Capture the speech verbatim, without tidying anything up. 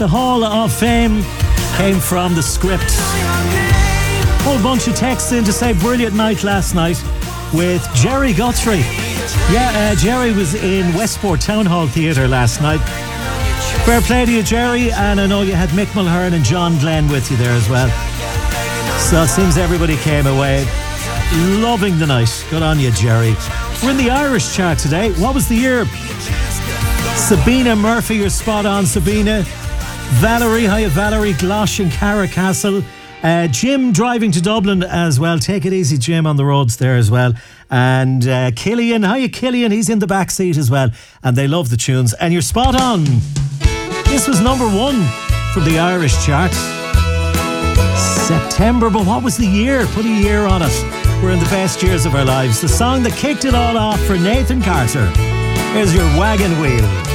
The Hall of Fame came from the script. Whole bunch of texts in to say brilliant night last night with Jerry Guthrie. Yeah, uh, Jerry was in Westport Town Hall Theatre last night. Fair play to you, Jerry, and I know you had Mick Mulhern and John Glenn with you there as well. So it seems everybody came away loving the night. Good on you, Jerry. We're in the Irish chart today. What was the year? Sabina Murphy, you're spot on, Sabina. Valerie, hiya Valerie, Glosh and Carracastle. Uh, Jim driving to Dublin as well. Take it easy, Jim, on the roads there as well. And uh, Killian, hiya Killian, he's in the back seat as well. And they love the tunes. And you're spot on. This was number one from the Irish chart. September, but what was the year? Put a year on it. We're in the best years of our lives. The song that kicked it all off for Nathan Carter. Here's your Wagon Wheel.